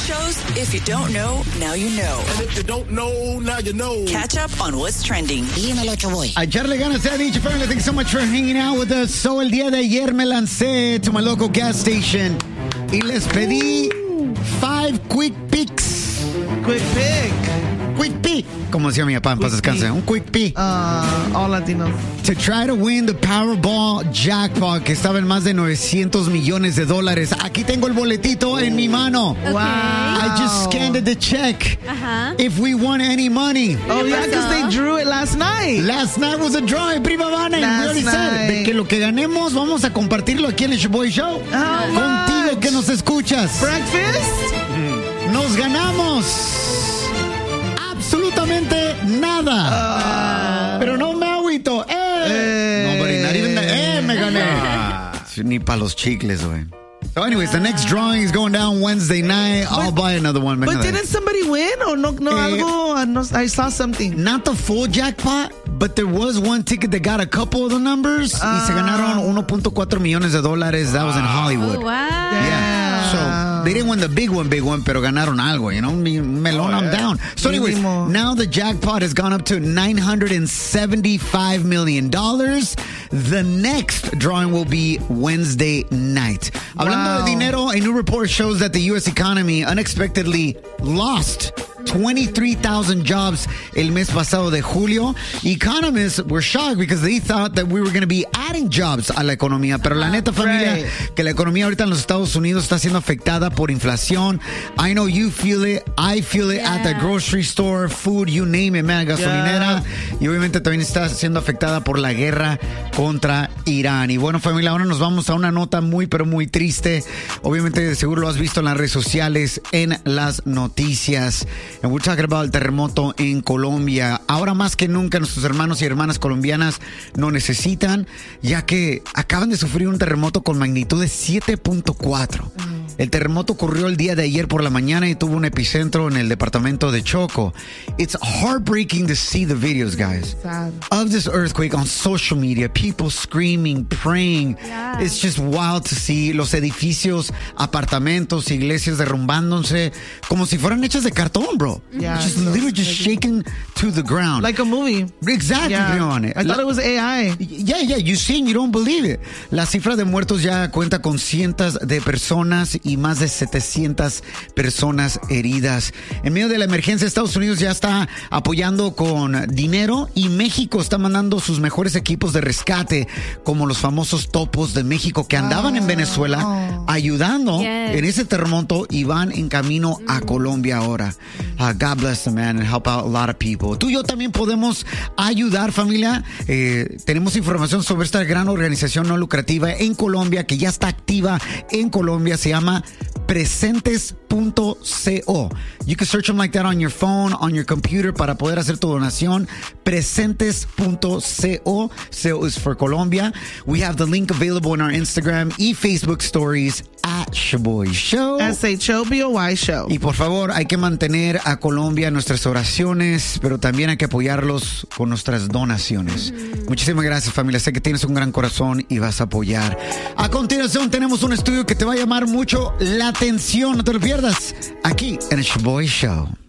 shows. If you don't know, now you know. And if you don't know, now you know. Catch up on what's trending. Dímelo, Choboy. A echarle ganas se ha dicho, family. Thank you so much for hanging out with us. So, el día de ayer me lancé to my local gas station y les pedí 5 quick picks. Quick pick. Quick pick. Como decía mi papá, en paz descanse. Un quick pick. All Latinos. To try to win the Powerball jackpot, que estaba en más de $900 millones. Aquí tengo el boletito en mi mano. Okay. Wow. I just scanned the check. If we won any money. Oh, yeah, because they drew it last night. Last night was a drawing, prima Vana. And we already said de que lo que ganemos vamos a compartirlo aquí en el Shoboy Show. Contigo que nos escuchas. Breakfast? Nos ganamos absolutamente nada. Pero no me agüito. Nobody, not even me gané. Ni para los chicles, güey. So anyways, the next drawing is going down Wednesday night. I'll buy another one. But didn't somebody win? Or no algo? No, I saw something. Not the full jackpot, but there was one ticket that got a couple of the numbers. Y se ganaron $1.4 millones. That was in Hollywood. Oh, wow. Yeah. So they didn't win the big one, pero ganaron algo, you know? Melon, I'm down. So anyways, now the jackpot has gone up to $975 million. The next drawing will be Wednesday night. Hablando de dinero, a new report shows that the U.S. economy unexpectedly lost 23,000 jobs el mes pasado de julio. Economists were shocked because they thought that we were going to be adding jobs a la economía. Pero la neta, familia, que la economía ahorita en los Estados Unidos está siendo afectada por inflación. I know you feel it. I feel it at the grocery store, food, you name it, man, gasolinera. Y obviamente también está siendo afectada por la guerra contra Irán. Y bueno, familia, ahora nos vamos a una nota muy, pero muy triste. Obviamente, de seguro lo has visto en las redes sociales, en las noticias. And we're talking about el terremoto en Colombia. Ahora más que nunca nuestros hermanos y hermanas colombianas nos necesitan, ya que acaban de sufrir un terremoto con magnitud de 7.4. El terremoto ocurrió el día de ayer por la mañana y tuvo un epicentro en el departamento de Choco. It's heartbreaking to see the videos, guys, of this earthquake on social media. People screaming, praying. Yeah. It's just wild to see los edificios, apartamentos, iglesias derrumbándose como si fueran hechas de cartón, bro. Yeah, just literally just shaken to the ground. Like a movie. Exactly, yeah. I thought it was AI. Yeah, you see and you don't believe it. La cifra de muertos ya cuenta con cientos de personas y más de 700 personas heridas. En medio de la emergencia, Estados Unidos ya está apoyando con dinero y México está mandando sus mejores equipos de rescate, como los famosos topos de México que andaban en Venezuela ayudando en ese terremoto y van en camino a Colombia ahora. God bless them, man, and help out a lot of people. Tú y yo también podemos ayudar, familia. Tenemos información sobre esta gran organización no lucrativa en Colombia que ya está activa en Colombia. Se llama Presentes.co. You can search them like that on your phone, on your computer, para poder hacer tu donación. Presentes.co. CO is for Colombia. We have the link available in our Instagram y Facebook stories at Shoboy Show. SHOBOY Show. Y por favor, hay que mantener a Colombia en nuestras oraciones, pero también hay que apoyarlos con nuestras donaciones. Muchísimas gracias, familia. Sé que tienes un gran corazón y vas a apoyar. A continuación, tenemos un estudio que te va a llamar mucho la atención. No te lo pierdas aquí en el Shoboy Show.